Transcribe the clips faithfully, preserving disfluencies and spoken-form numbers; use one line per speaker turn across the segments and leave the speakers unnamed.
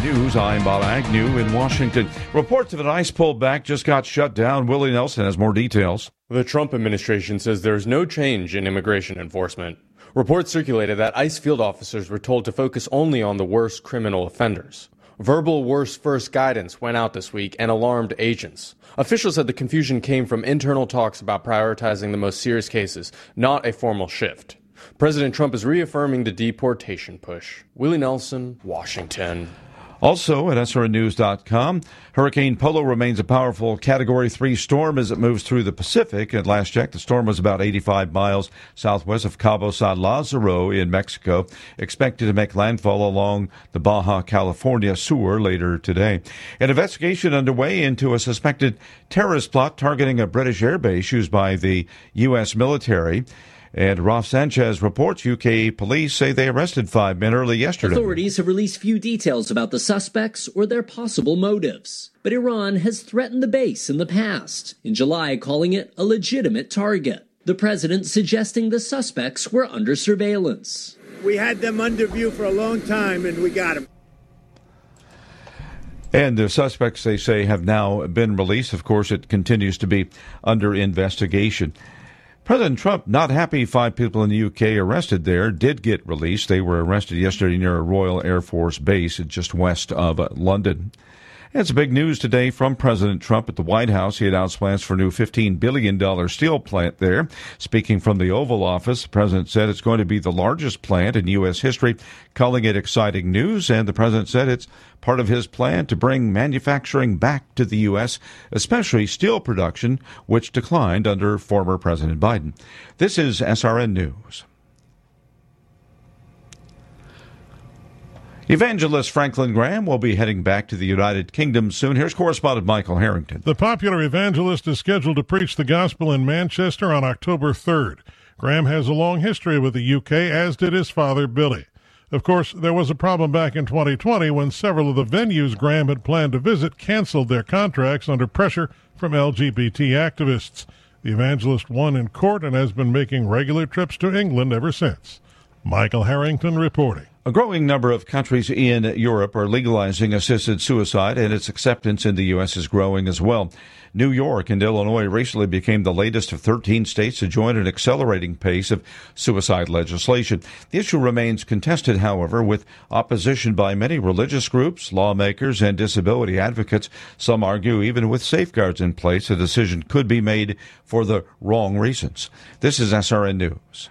News, I'm Bob Agnew in Washington. Reports of an ICE pullback just got shut down. Willie Nelson has more details.
The Trump administration says there's no change in immigration enforcement. Reports circulated that ICE field officers were told to focus only on the worst criminal offenders. Verbal worst first guidance went out this week and alarmed agents. Officials said the confusion came from internal talks about prioritizing the most serious cases, not a formal shift. President Trump is reaffirming the deportation push. Willie Nelson, Washington.
Also at S R N news dot com, Hurricane Polo remains a powerful Category three storm as it moves through the Pacific. At last check, the storm was about eighty-five miles southwest of Cabo San Lazaro in Mexico, expected to make landfall along the Baja California Sur later today. An investigation underway into a suspected terrorist plot targeting a British airbase used by the U S military. And Ralph Sanchez reports U K police say they arrested five men early yesterday.
Authorities have released few details about the suspects or their possible motives. But Iran has threatened the base in the past, in July calling it a legitimate target. The president suggesting the suspects were under surveillance.
We had them under view for a long time, and we got them.
And the suspects, they say, have now been released. Of course, it continues to be under investigation. President Trump not happy five people in the U K arrested there did get released. They were arrested yesterday near a Royal Air Force base just west of uh, London. It's big news today from President Trump at the White House. He announced plans for a new fifteen billion dollars steel plant there. Speaking from the Oval Office, the president said it's going to be the largest plant in U S history, calling it exciting news. And the president said it's part of his plan to bring manufacturing back to the U S, especially steel production, which declined under former President Biden. This is S R N News. Evangelist Franklin Graham will be heading back to the United Kingdom soon. Here's correspondent Michael Harrington.
The popular evangelist is scheduled to preach the gospel in Manchester on October third. Graham has a long history with the U K, as did his father, Billy. Of course, there was a problem back in twenty twenty when several of the venues Graham had planned to visit canceled their contracts under pressure from L G B T activists. The evangelist won in court and has been making regular trips to England ever since. Michael Harrington reporting.
A growing number of countries in Europe are legalizing assisted suicide, and its acceptance in the U S is growing as well. New York and Illinois recently became the latest of thirteen states to join an accelerating pace of suicide legislation. The issue remains contested, however, with opposition by many religious groups, lawmakers, and disability advocates. Some argue even with safeguards in place, a decision could be made for the wrong reasons. This is S R N News.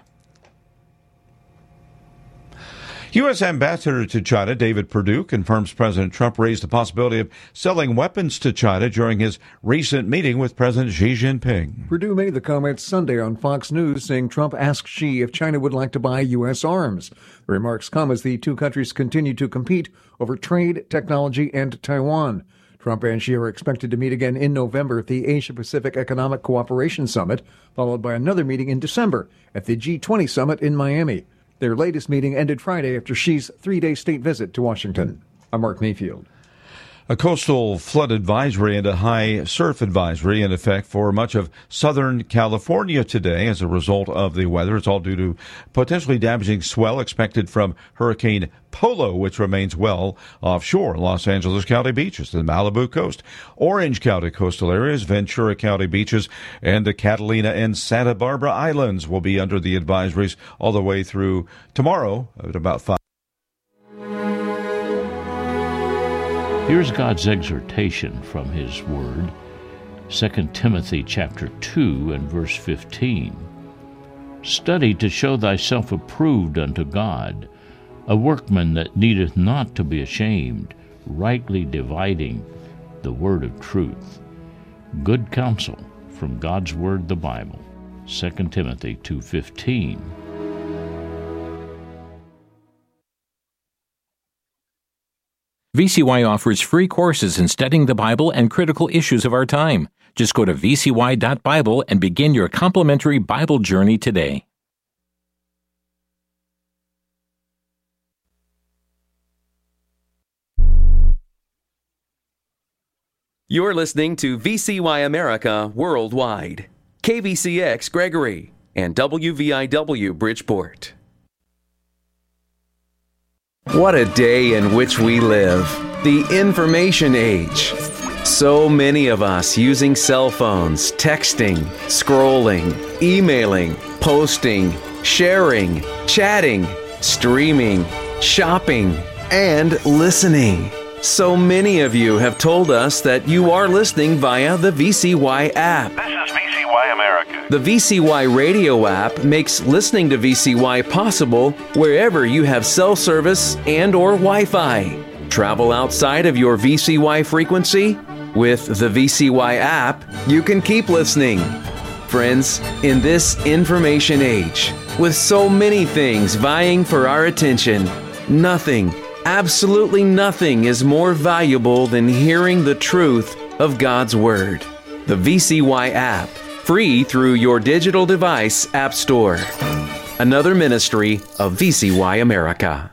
U S. Ambassador to China David Perdue confirms President Trump raised the possibility of selling weapons to China during his recent meeting with President Xi Jinping.
Perdue made the comments Sunday on Fox News, saying Trump asked Xi if China would like to buy U S arms. The remarks come as the two countries continue to compete over trade, technology, and Taiwan. Trump and Xi are expected to meet again in November at the Asia-Pacific Economic Cooperation Summit, followed by another meeting in December at the G twenty Summit in Miami. Their latest meeting ended Friday after Xi's three-day state visit to Washington. I'm Mark Mayfield.
A coastal flood advisory and a high surf advisory in effect for much of Southern California today as a result of the weather. It's all due to potentially damaging swell expected from Hurricane Polo, which remains well offshore. Los Angeles County beaches, the Malibu coast, Orange County coastal areas, Ventura County beaches, and the Catalina and Santa Barbara Islands will be under the advisories all the way through tomorrow at about five.
Here's God's exhortation from His Word, Second Timothy chapter two and verse fifteen. Study to show thyself approved unto God, a workman that needeth not to be ashamed, rightly dividing the word of truth. Good counsel from God's Word, the Bible, Second Timothy two fifteen.
V C Y offers free courses in studying the Bible and critical issues of our time. Just go to v c y dot bible and begin your complimentary Bible journey today.
You're listening to V C Y America Worldwide, K V C X Gregory, and W V I W Bridgeport. What a day in which we live. the information age. So many of us using cell phones, texting, scrolling, emailing, posting, sharing, chatting, streaming, shopping, and listening. So many of you have told us that you are listening via the V C Y app.
This is V C Y America.
The V C Y radio app makes listening to V C Y possible wherever you have cell service and or Wi-Fi. Travel outside of your V C Y frequency? With the V C Y app, you can keep listening. Friends, in this information age, with so many things vying for our attention, nothing, absolutely nothing is more valuable than hearing the truth of God's Word. The V C Y app, free through your digital device app store. Another ministry of V C Y America.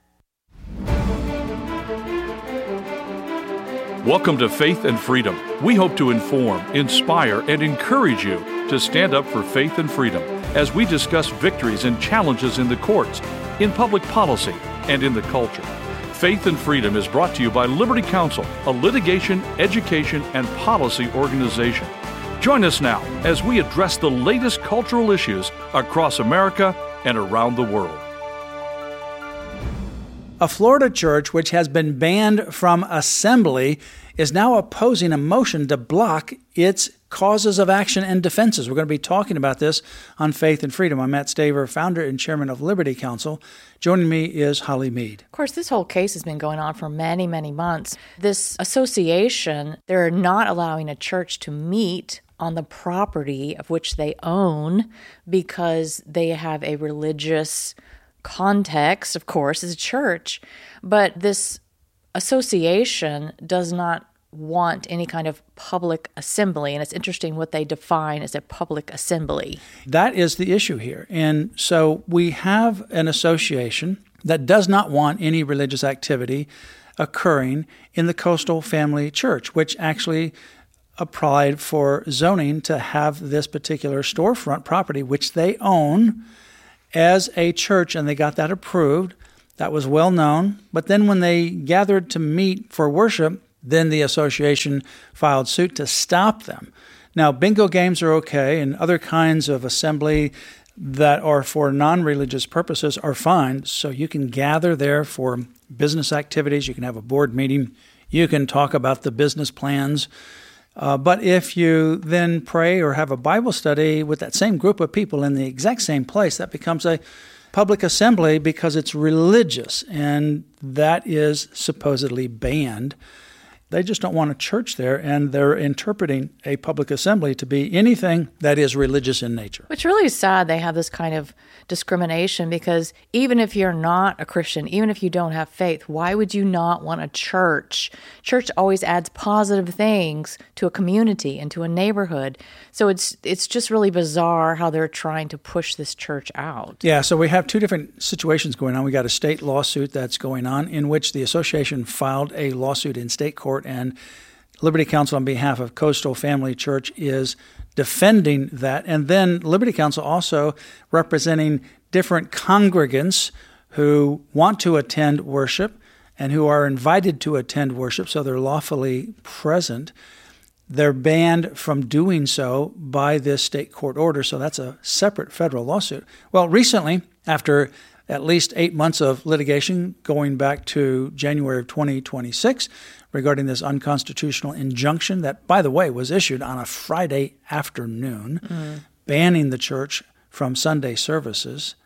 Welcome to Faith and Freedom. We hope to inform, inspire, and encourage you to stand up for faith and freedom as we discuss victories and challenges in the courts, in public policy, and in the culture. Faith and Freedom is brought to you by Liberty Counsel, a litigation, education, and policy organization. Join us now as we address the latest cultural issues across America and around the world.
A Florida church which has been banned from assembly is now opposing a motion to block its causes of action and defenses. We're going to be talking about this on Faith and Freedom. I'm Matt Staver, founder and chairman of Liberty Counsel. Joining me is Holly Mead.
Of course, this whole case has been going on for many, many months. This association, they're not allowing a church to meet on the property of which they own because they have a religious context, of course, as a church. But this association does not want any kind of public assembly. And it's interesting what they define as a public assembly.
That is the issue here. And so we have an association that does not want any religious activity occurring in the Coastal Family Church, which actually applied for zoning to have this particular storefront property, which they own as a church, and they got that approved. That was well known. But then when they gathered to meet for worship, then the association filed suit to stop them. Now, bingo games are okay, and other kinds of assembly that are for non-religious purposes are fine. So you can gather there for business activities. You can have a board meeting. You can talk about the business plans. Uh, but if you then pray or have a Bible study with that same group of people in the exact same place, that becomes a public assembly because it's religious, and that is supposedly banned. They just don't want a church there, and they're interpreting a public assembly to be anything that is religious in nature.
Which really is sad they have this kind of discrimination, because even if you're not a Christian, even if you don't have faith, why would you not want a church? Church always adds positive things to a community and to a neighborhood. So it's it's just really bizarre how they're trying to push this church out.
Yeah, so we have two different situations going on. We got a state lawsuit that's going on in which the association filed a lawsuit in state court, and Liberty Counsel on behalf of Coastal Family Church is defending that. And then Liberty Counsel also representing different congregants who want to attend worship and who are invited to attend worship, so they're lawfully present. They're banned from doing so by this state court order, so that's a separate federal lawsuit. Well, recently, after at least eight months of litigation going back to January of twenty twenty-six regarding this unconstitutional injunction that, by the way, was issued on a Friday afternoon, mm. banning the church from Sunday services.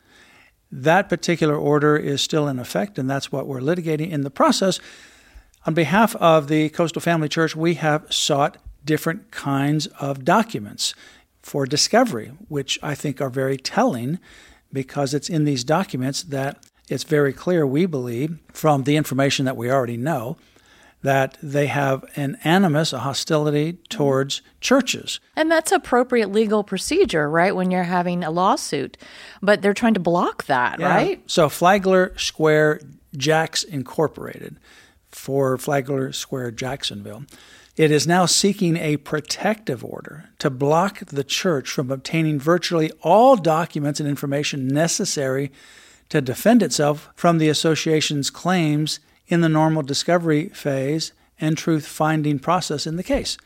That particular order is still in effect, and that's what we're litigating. In the process, on behalf of the Coastal Family Church, we have sought different kinds of documents for discovery, which I think are very telling, because it's in these documents that it's very clear, we believe, from the information that we already know, that they have an animus, a hostility towards churches.
And that's appropriate legal procedure, right, when you're having a lawsuit. But they're trying to block that,
yeah.
right?
So Flagler Square Jacks Incorporated, for Flagler Square Jacksonville, it is now seeking a protective order to block the church from obtaining virtually all documents and information necessary to defend itself from the association's claims in the normal discovery phase and truth-finding process in the case.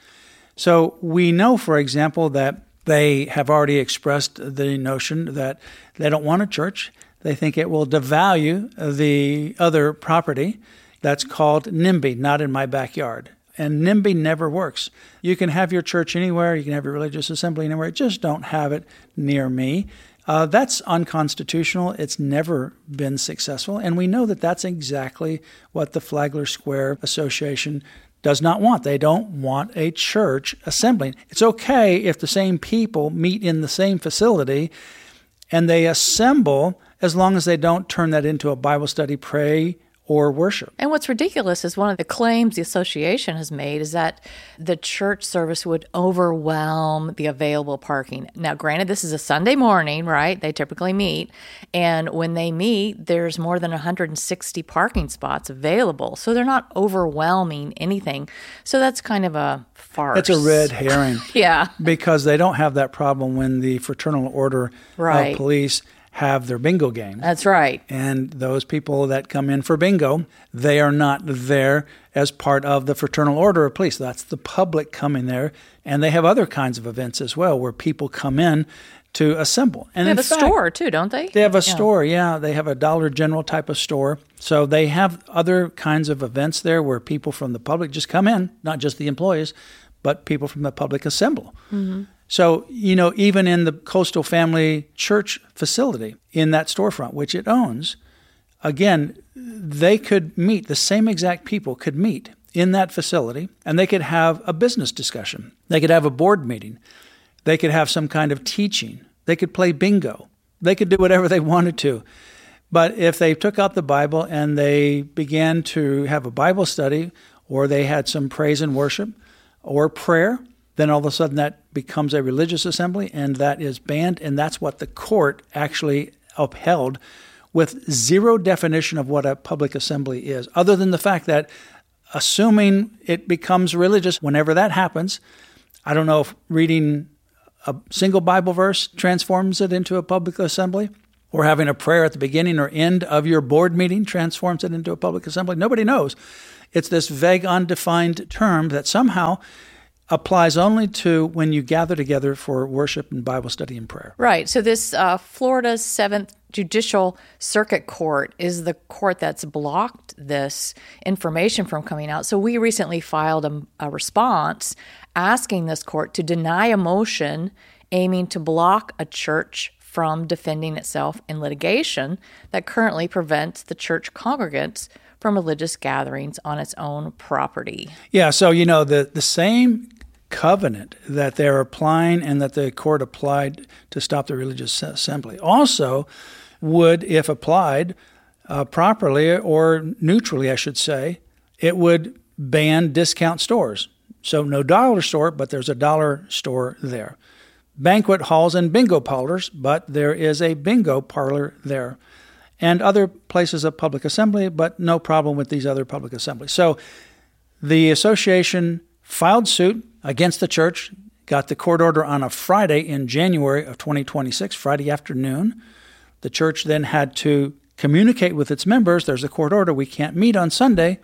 So we know, for example, that they have already expressed the notion that they don't want a church. They think it will devalue the other property. That's called NIMBY, not in my backyard. And NIMBY never works. You can have your church anywhere. You can have your religious assembly anywhere. Just don't have it near me. Uh, that's unconstitutional. It's never been successful. And we know that that's exactly what the Flagler Square Association does not want. They don't want a church assembling. It's okay if the same people meet in the same facility and they assemble, as long as they don't turn that into a Bible study, pray, or worship.
And what's ridiculous is one of the claims the association has made is that the church service would overwhelm the available parking. Now, granted, this is a Sunday morning, right? They typically meet. And when they meet, there's more than one hundred sixty parking spots available. So they're not overwhelming anything. So that's kind of a farce.
It's a red herring.
Yeah.
Because they don't have that problem when the Fraternal Order
right.
of Police have their bingo games.
That's right.
And those people that come in for bingo, they are not there as part of the Fraternal Order of Police. That's the public coming there. And they have other kinds of events as well where people come in to assemble. And
they have
in
a
fact,
store too, don't they?
They have a
yeah.
store, yeah. They have a Dollar General type of store. So they have other kinds of events there where people from the public just come in, not just the employees, but people from the public assemble.
Mm-hmm.
So, you know, even in the Coastal Family Church facility, in that storefront, which it owns, again, they could meet, the same exact people could meet in that facility, and they could have a business discussion. They could have a board meeting. They could have some kind of teaching. They could play bingo. They could do whatever they wanted to. But if they took out the Bible and they began to have a Bible study, or they had some praise and worship, or prayer, then all of a sudden that becomes a religious assembly, and that is banned, and that's what the court actually upheld with zero definition of what a public assembly is, other than the fact that assuming it becomes religious, whenever that happens, I don't know if reading a single Bible verse transforms it into a public assembly, or having a prayer at the beginning or end of your board meeting transforms it into a public assembly. Nobody knows. It's this vague, undefined term that somehow applies only to when you gather together for worship and Bible study and prayer.
Right. So this uh, Florida seventh Judicial Circuit Court is the court that's blocked this information from coming out. So we recently filed a, a response asking this court to deny a motion aiming to block a church from defending itself in litigation that currently prevents the church congregants from religious gatherings on its own property.
Yeah, so, you know, the, the same covenant that they're applying and that the court applied to stop the religious assembly also would, if applied uh, properly or neutrally, I should say, it would ban discount stores. So no dollar store, but there's a dollar store there. Banquet halls and bingo parlors, but there is a bingo parlor there. And other places of public assembly, but no problem with these other public assemblies. So the association filed suit against the church, got the court order on a Friday in January of twenty twenty-six, Friday afternoon. The church then had to communicate with its members, there's a court order, we can't meet on Sunday.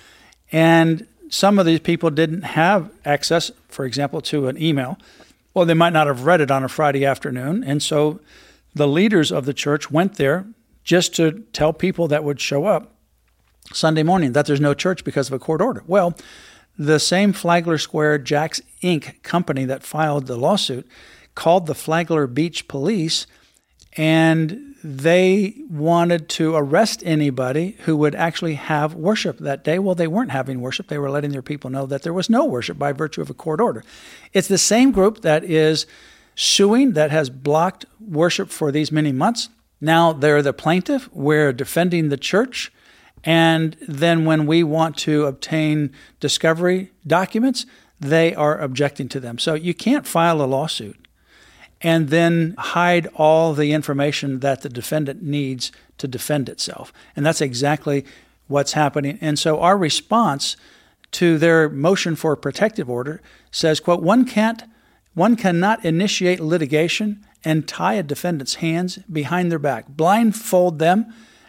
And some of these people didn't have access, for example, to an email. Well, they might not have read it on a Friday afternoon. And so the leaders of the church went there just to tell people that would show up Sunday morning that there's no church because of a court order. Well, the same Flagler Square Jacks Incorporated company that filed the lawsuit called the Flagler Beach Police, and they wanted to arrest anybody who would actually have worship that day. Well, they weren't having worship. They were letting their people know that there was no worship by virtue of a court order. It's the same group that is suing, that has blocked worship for these many months. Now they're the plaintiff. We're defending the church. And then when we want to obtain discovery documents, they are objecting to them. So you can't file a lawsuit and then hide all the information that the defendant needs to defend itself. And that's exactly what's happening. And so our response to their motion for a protective order says, quote, one can't, one cannot initiate litigation and tie a defendant's hands behind their back, blindfold them,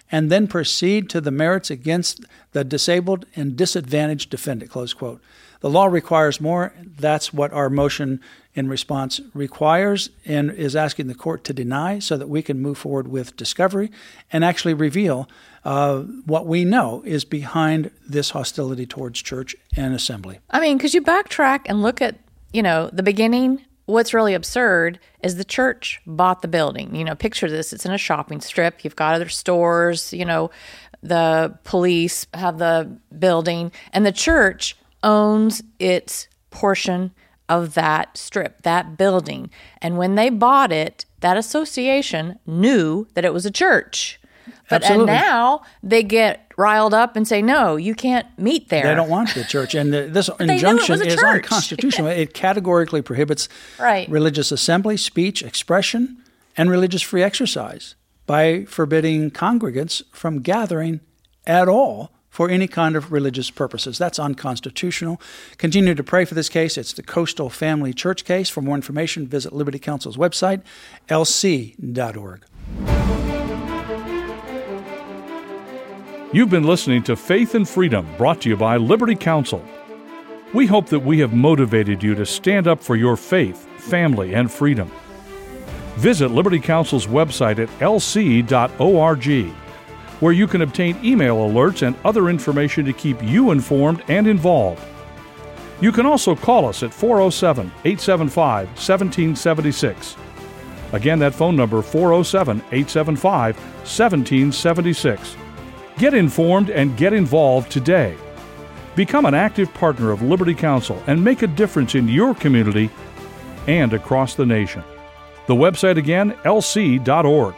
and then proceed to the merits against the disabled and disadvantaged defendant, close quote. The law requires more. That's what our motion in response requires and is asking the court to deny so that we can move forward with discovery and actually reveal uh, what we know is behind this hostility towards church and assembly.
I mean, could you backtrack and look at, you know, the beginning? What's really absurd is the church bought the building. You know, picture this. It's in a shopping strip. You've got other stores, you know, the police have the building, and the church owns its portion of that strip, that building. And when they bought it, that association knew that it was a church. But and now they get riled up and say, no, you can't meet there.
They don't want the church. And the, this injunction is church. unconstitutional. It categorically prohibits
right.
religious assembly, speech, expression, and religious free exercise by forbidding congregants from gathering at all for any kind of religious purposes. That's unconstitutional. Continue to pray for this case. It's the Coastal Family Church case. For more information, visit Liberty Counsel's website, L C dot org.
You've been listening to Faith and Freedom, brought to you by Liberty Counsel. We hope that we have motivated you to stand up for your faith, family, and freedom. Visit Liberty Counsel's website at L C dot org, where you can obtain email alerts and other information to keep you informed and involved. You can also call us at four oh seven, eight seven five, one seven seven six. Again, that phone number, four oh seven, eight seven five, one seven seven six. Get informed and get involved today. Become an active partner of Liberty Counsel and make a difference in your community and across the nation. The website again, L C dot org.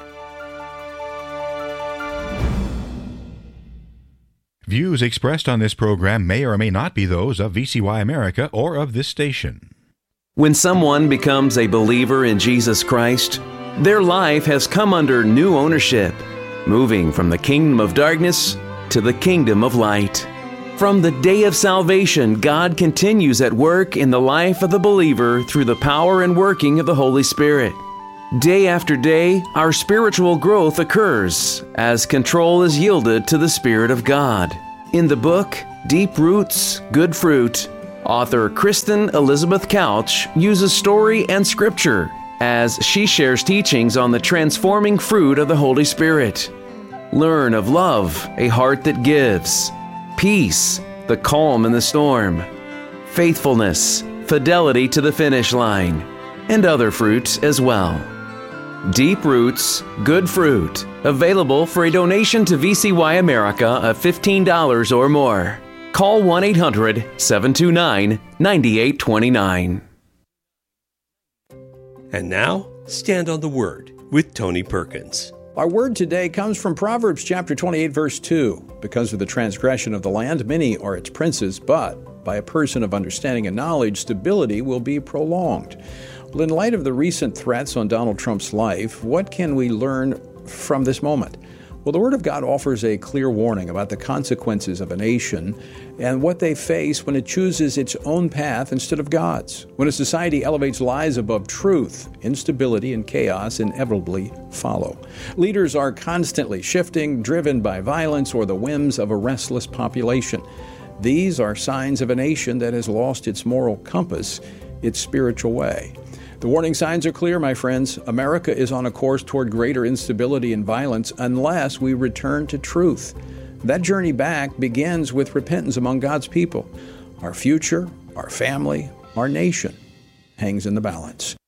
Views expressed on this program may or may not be those of V C Y America or of this station.
When someone becomes a believer in Jesus Christ, their life has come under new ownership, moving from the kingdom of darkness to the kingdom of light. From the day of salvation, God continues at work in the life of the believer through the power and working of the Holy Spirit. Day after day, our spiritual growth occurs as control is yielded to the Spirit of God. In the book, Deep Roots, Good Fruit, author Kristen Elizabeth Couch uses story and scripture as she shares teachings on the transforming fruit of the Holy Spirit. Learn of love, a heart that gives; peace, the calm in the storm; faithfulness, fidelity to the finish line; and other fruits as well. Deep Roots, Good Fruit, available for a donation to V C Y America of fifteen dollars or more. Call one eight hundred, seven two nine, nine eight two nine.
And now, Stand on the Word with Tony Perkins.
Our word today comes from Proverbs chapter twenty-eight, verse two. Because of the transgression of the land, many are its princes, but by a person of understanding and knowledge, stability will be prolonged. Well, in light of the recent threats on Donald Trump's life, what can we learn from this moment? Well, the Word of God offers a clear warning about the consequences of a nation and what they face when it chooses its own path instead of God's. When a society elevates lies above truth, instability and chaos inevitably follow. Leaders are constantly shifting, driven by violence or the whims of a restless population. These are signs of a nation that has lost its moral compass, its spiritual way. The warning signs are clear, my friends. America is on a course toward greater instability and violence unless we return to truth. That journey back begins with repentance among God's people. Our future, our family, our nation hangs in the balance.